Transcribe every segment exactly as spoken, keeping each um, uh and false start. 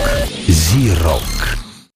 Зирок.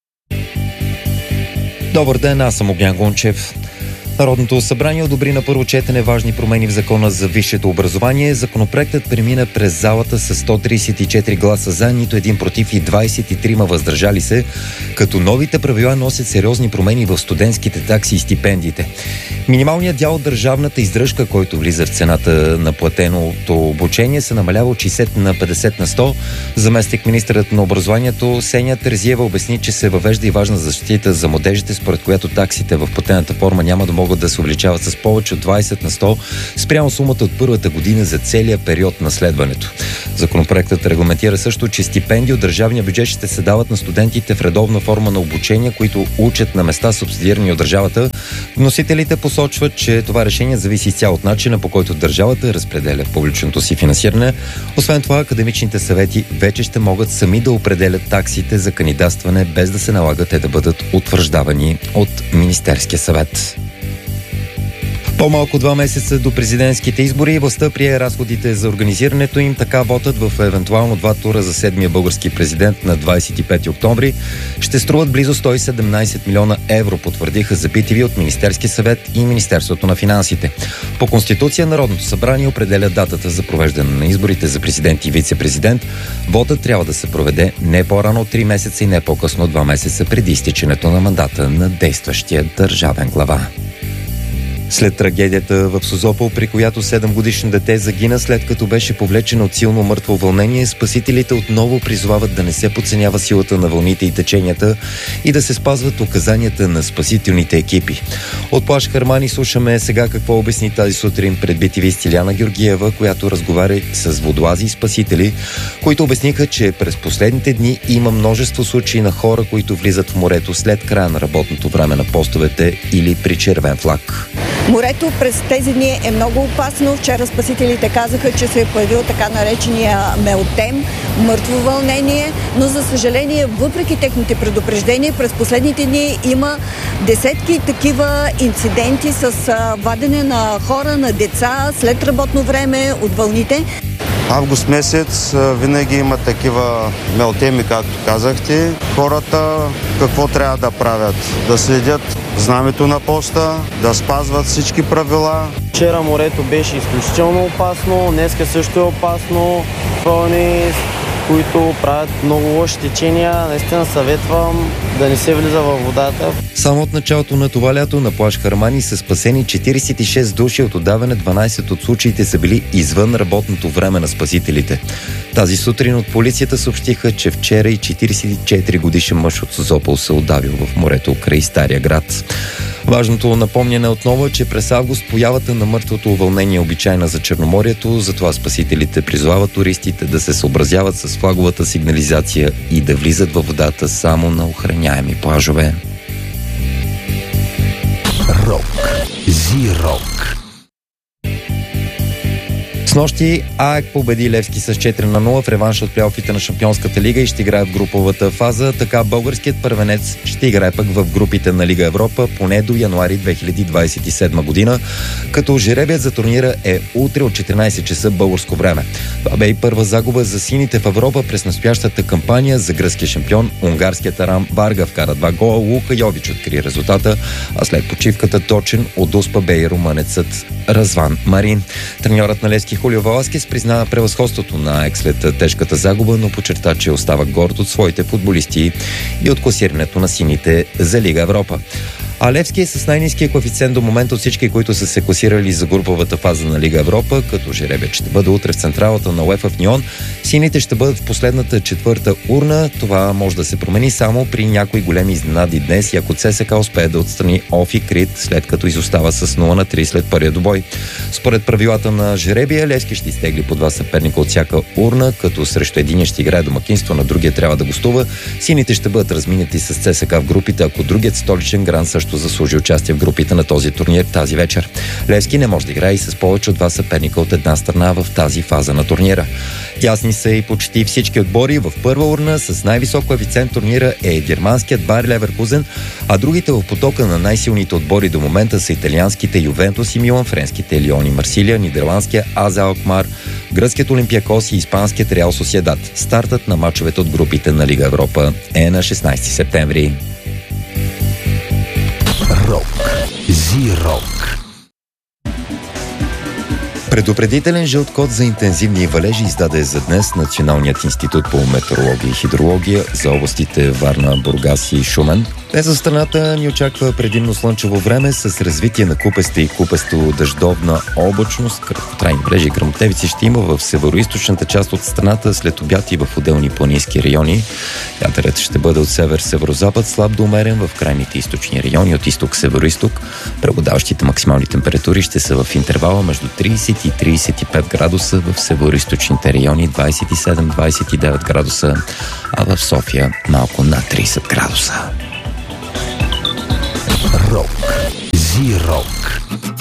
Добър ден, аз съм Огнян Гончев. Народното събрание одобри на първо четене важни промени в Закона за висшето образование. Законопроектът премина през залата с сто тридесет и четири гласа за, нито един против и двадесет и три въздържали се, като новите правила носят сериозни промени в студентските такси и стипендиите. Минималният дял от държавната издръжка, който влиза в цената на платеното обучение, се намалява от шейсет на петдесет на сто. Заместник министърът на образованието Сеня Терзиева обясни, че се въвежда и важна защита за младежите, според която таксите в платената форма няма да могат да се увеличават с повече от двадесет на сто спрямо сумата от първата година за целия период на следването. Законопроектът регламентира също, че стипендии от държавния бюджет ще се дават на студентите в редовна форма на обучение, които учат на места субсидирани от държавата. Вносителите посочват, че това решение зависи изцяло от начина, по който държавата разпределя публичното си финансиране. Освен това, академичните съвети вече ще могат сами да определят таксите за кандидатстване, без да се налага те да бъдат утвърждавани от Министерския съвет. По-малко два месеца до президентските избори властта прие разходите за организирането им. Така вотът в евентуално два тура за седмия български президент на двадесет и пети октомври ще струват близо сто и седемнадесет милиона евро, потвърдиха за би ти ви от Министерския съвет и Министерството на финансите. По Конституция Народното събрание определя датата за провеждане на изборите за президент и вице-президент. Вотът трябва да се проведе не по-рано от три месеца и не по-късно от два месеца преди изтичането на мандата на действащия държавен глава. След трагедията в Созопол, при която седемгодишно дете загина след като беше повлечено от силно мъртво вълнение, спасителите отново призовават да не се подценява силата на вълните и теченията и да се спазват указанията на спасителните екипи. От плаж Хармани слушаме сега какво обясни тази сутрин пред би ти ви Стиляна Георгиева, която разговаря с водолази и спасители, които обясниха, че през последните дни има множество случаи на хора, които влизат в морето след края на работното време на постовете или при червен флаг. Морето през тези дни е много опасно. Вчера спасителите казаха, че се е появил така наречения мелтем, мъртво вълнение, но за съжаление, въпреки техните предупреждения, през последните дни има десетки такива инциденти с вадене на хора, на деца след работно време от вълните. Август месец винаги има такива мелтеми, както казахте. Хората какво трябва да правят? Да следят знамето на поста, да спазват всички правила. Вчера морето беше изключително опасно, днеска също е опасно. Вълни, които правят много лоши течения, наистина съветвам да не се влиза във водата. Само от началото на това лято на плаж Хармани са спасени четиридесет и шест души, от отдаване дванадесет от случаите са били извън работното време на спасителите. Тази сутрин от полицията съобщиха, че вчера и четиридесет и четири годишен мъж от Созопол се удавил в морето край Стария град. Важното напомняне отново е, че през август появата на мъртвото вълнение е обичайна за Черноморието, затова спасителите призовават туристите да се съобразяват с флаговата сигнализация и да влизат във водата само на охраняеми плажове. Рок. Зирок. Снощи АЕК победи Левски с четири на нула в реванш от плейофите на Шампионската лига и ще играе в груповата фаза. Така българският първенец ще играе пък в групите на Лига Европа поне до януари две хиляди двадесет и седма година, като жребият за турнира е утре от четиринадесет часа българско време. Това бе и първа загуба за сините в Европа през настоящата кампания за гръцкия шампион. Унгарският Арам Варга вкара два гола, Лука Йович откри резултата, а след почивката точен от Успа бе и румънецът Разван Марин. Треньорът на Левски Хулио Веласкес призна превъзходството на АЕК след тежката загуба, но подчерта, че остава горд от своите футболисти и от класирането на сините за Лига Европа. А Левски е с най-ниския коефициент до момента от всички, които са се класирали за груповата фаза на Лига Европа, като жребият ще бъде утре в централата на УЕФА в Ньон. Сините ще бъдат в последната четвърта урна. Това може да се промени само при някои големи изненади днес и ако ЦСКА успее да отстрани Офи Крит, след като изостава с нула на три след първия добой. Според правилата на жребия, Левски ще изтегли по два съперника от всяка урна, като срещу единия ще играе домакинство, на другия трябва да гостува. Сините ще бъдат разминати с ЦСКА в групите, ако другият столичен гранд също заслужи участие в групите на този турнир тази вечер. Левски не може да играе и с повече от два съперника от една страна в тази фаза на турнира. Ясни са и почти всички отбори. В първа урна с най-висок коефициент турнира е германският Байер Леверкузен, а другите в потока на най-силните отбори до момента са италианските Ювентус и Милан, френските Лион и Марсилия, нидерландския АЗ Алкмар, гръцкият Олимпиакос и испанският Реал Сосиедад. Стартът на мачовете от групите на Лига Европа е на шестнайсети септември. Рок. Зи-рок. Предупредителен жълт код за интензивни валежи издаде за днес Националният институт по метеорология и хидрология за областите Варна, Бургас и Шумен. Днес за страната ни очаква предимно слънчево време с развитие на купеста и купесто-дъждовна облачност. Краткотрайни валежи и гръмотевици ще има в североизточната част от страната, след обяд и в отделни планински райони. Вятърът ще бъде от север-северозапад, слаб до умерен в крайните източни райони, от изток-североизток. Преобладаващите максимални температури ще са в интервала между трийсет и трийсет и пет градуса, в североизточните райони двайсет и седем до двайсет и девет градуса, а в София малко над трийсет градуса. Рок. Зи-рок.